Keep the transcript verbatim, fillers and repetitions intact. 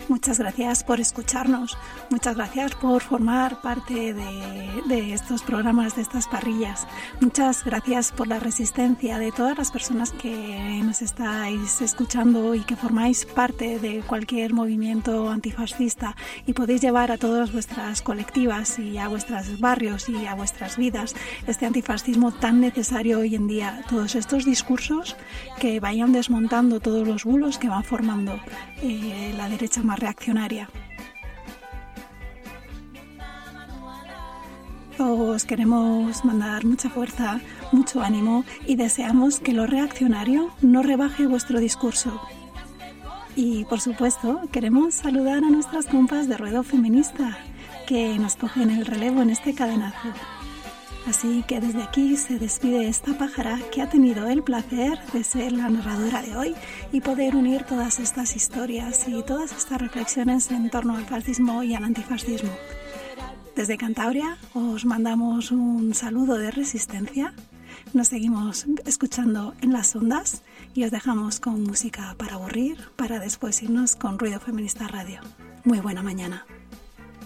Muchas gracias por escucharnos, muchas gracias por formar parte de, de estos programas, de estas parrillas. Muchas gracias por la resistencia de todas las personas que nos estáis escuchando y que formáis parte de cualquier movimiento antifascista y podéis llevar a todas vuestras colectivas y a vuestros barrios y a vuestras vidas este antifascismo tan necesario hoy en día. Todos estos discursos que vayan desmontando todos los bulos que van formando eh, la derecha más reaccionaria. Os queremos mandar mucha fuerza, mucho ánimo y deseamos que lo reaccionario no rebaje vuestro discurso. Y por supuesto queremos saludar a nuestras compas de Ruedo Feminista que nos cogen el relevo en este cadenazo. Así que desde aquí se despide esta pájara que ha tenido el placer de ser la narradora de hoy y poder unir todas estas historias y todas estas reflexiones en torno al fascismo y al antifascismo. Desde Cantabria os mandamos un saludo de resistencia, nos seguimos escuchando en las ondas y os dejamos con música para aburrir, para después irnos con Ruido Feminista Radio. Muy buena mañana.